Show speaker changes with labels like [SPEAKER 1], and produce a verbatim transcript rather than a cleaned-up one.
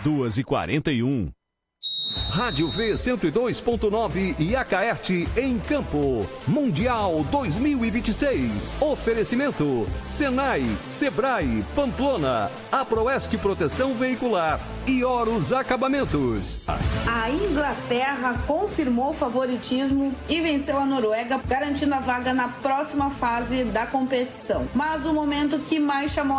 [SPEAKER 1] duas e quarenta e um.
[SPEAKER 2] Rádio V cento e dois ponto nove e Acaerte em Campo. Mundial dois mil e vinte e seis. Oferecimento: Senai, Sebrae, Pamplona, Aproeste Proteção Veicular e Horus Acabamentos.
[SPEAKER 3] A Inglaterra confirmou favoritismo e venceu a Noruega, garantindo a vaga na próxima fase da competição. Mas o momento que mais chamou